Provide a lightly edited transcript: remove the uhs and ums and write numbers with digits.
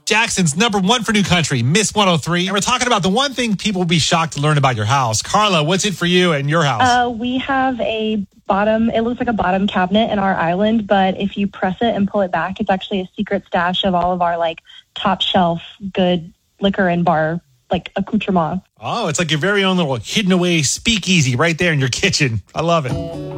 Jackson's number one for new country, Miss 103. And we're talking about the one thing people will be shocked to learn about your house. Carla, what's it for you and your house? We have it looks like a bottom cabinet in our island, but if you press it and pull it back, it's actually a secret stash of all of our top shelf good liquor and bar accoutrement. Oh, it's like your very own little hidden away speakeasy right there in your kitchen. I love it.